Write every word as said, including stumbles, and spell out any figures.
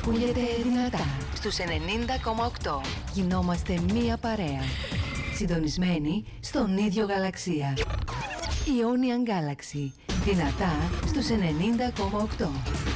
Ακούγεται δυνατά στους ενενήντα κόμμα οκτώ. Γινόμαστε μία παρέα, συντονισμένοι στον ίδιο γαλαξία. Ionian Galaxy. Δυνατά στους ενενήντα κόμμα οκτώ.